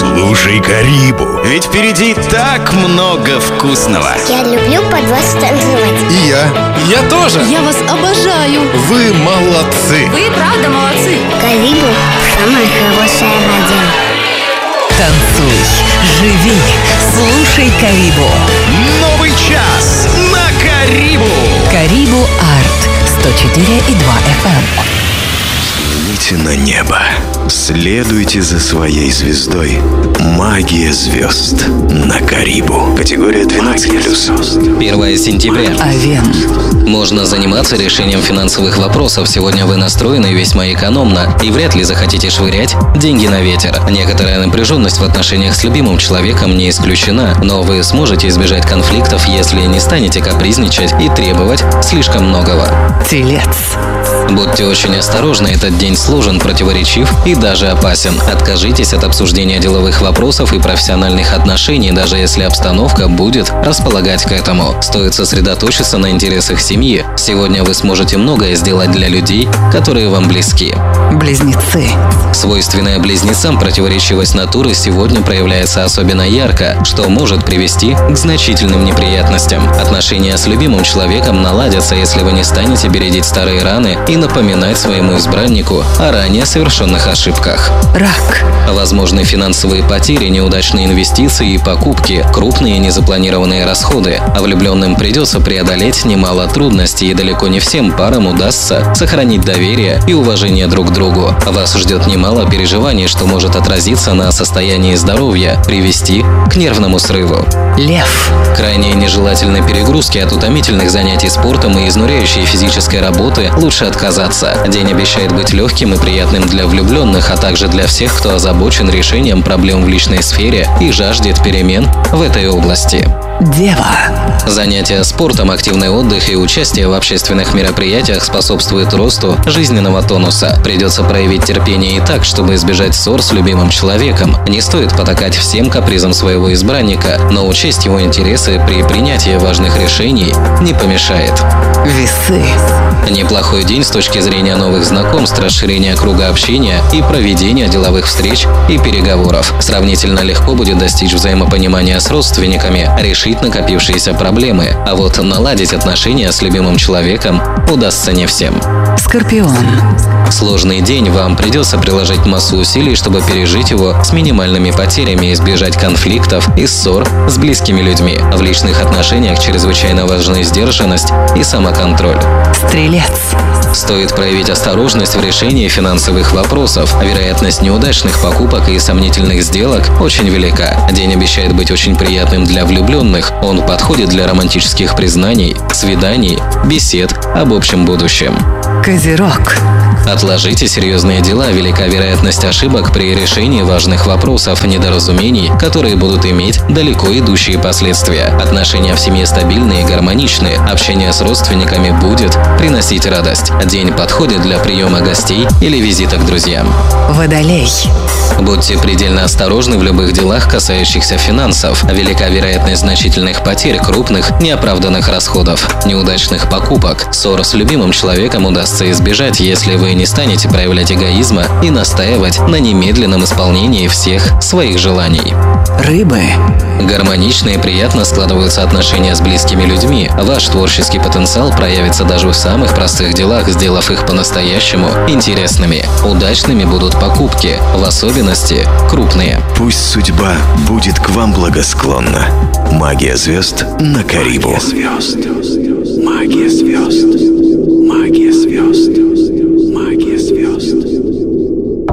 Слушай Карибу, ведь впереди так много вкусного. Я люблю под вас танцевать. И я тоже. Я вас обожаю. Вы молодцы. Вы правда молодцы. Карибу – самая хорошая радио. Танцуй, живи, слушай Карибу. Новый час на Карибу. Карибу Арт 104,2 FM. Взгляните на небо. Следуйте за своей звездой. Магия звезд на Карибу. Категория 12+. 1 сентября. Овен. Можно заниматься решением финансовых вопросов. Сегодня вы настроены весьма экономно и вряд ли захотите швырять деньги на ветер. Некоторая напряженность в отношениях с любимым человеком не исключена, но вы сможете избежать конфликтов, если не станете капризничать и требовать слишком многого. Телец. Будьте очень осторожны, этот день сложен, противоречив и даже опасен. Откажитесь от обсуждения деловых вопросов и профессиональных отношений, даже если обстановка будет располагать к этому. Стоит сосредоточиться на интересах семьи. Сегодня вы сможете многое сделать для людей, которые вам близки. Близнецы. Свойственная близнецам противоречивость натуры сегодня проявляется особенно ярко, что может привести к значительным неприятностям. Отношения с любимым человеком наладятся, если вы не станете бередить старые раны и напоминать своему избраннику о ранее совершенных ошибках. Рак. Возможны финансовые потери, неудачные инвестиции и покупки, крупные незапланированные расходы. А влюбленным придется преодолеть немало трудностей, и далеко не всем парам удастся сохранить доверие и уважение друг к другу. Вас ждет немало переживаний, что может отразиться на состоянии здоровья, привести к нервному срыву. Лев. Крайне нежелательной перегрузки от утомительных занятий спортом и изнуряющей физической работы лучше отказаться. День обещает быть легким и приятным для влюбленных, а также для всех, кто озабочен решением проблем в личной сфере и жаждет перемен в этой области. Дева. Занятия спортом, активный отдых и участие в общественных мероприятиях способствует росту жизненного тонуса. Придется проявить терпение и так, чтобы избежать ссор с любимым человеком. Не стоит потакать всем капризам своего избранника, но учесть его интересы при принятии важных решений не помешает. Весы. Неплохой день с точки зрения новых знакомств, расширения круга общения и проведения деловых встреч и переговоров. Сравнительно легко будет достичь взаимопонимания с родственниками, решить накопившиеся проблемы, а вот наладить отношения с любимым человеком удастся не всем. Скорпион. Сложный день, вам придется приложить массу усилий, чтобы пережить его с минимальными потерями, избежать конфликтов и ссор с близкими людьми. В личных отношениях чрезвычайно важны сдержанность и самоконтроль. Стрелец. Стоит проявить осторожность в решении финансовых вопросов. Вероятность неудачных покупок и сомнительных сделок очень велика. День обещает быть очень приятным для влюбленных. Он подходит для романтических признаний, свиданий, бесед об общем будущем. Козерог. Отложите серьезные дела, велика вероятность ошибок при решении важных вопросов, недоразумений, которые будут иметь далеко идущие последствия. Отношения в семье стабильные и гармоничные, общение с родственниками будет приносить радость. День подходит для приема гостей или визита к друзьям. Водолей. Будьте предельно осторожны в любых делах, касающихся финансов. Велика вероятность значительных потерь, крупных, неоправданных расходов, неудачных покупок. Ссор с любимым человеком удастся избежать, если вы не станете проявлять эгоизма и настаивать на немедленном исполнении всех своих желаний. Рыбы. Гармонично и приятно складываются отношения с близкими людьми. Ваш творческий потенциал проявится даже в самых простых делах, сделав их по-настоящему интересными. Удачными будут покупки, в особенности крупные. Пусть судьба будет к вам благосклонна. Магия звезд на Карибу. Магия звезд.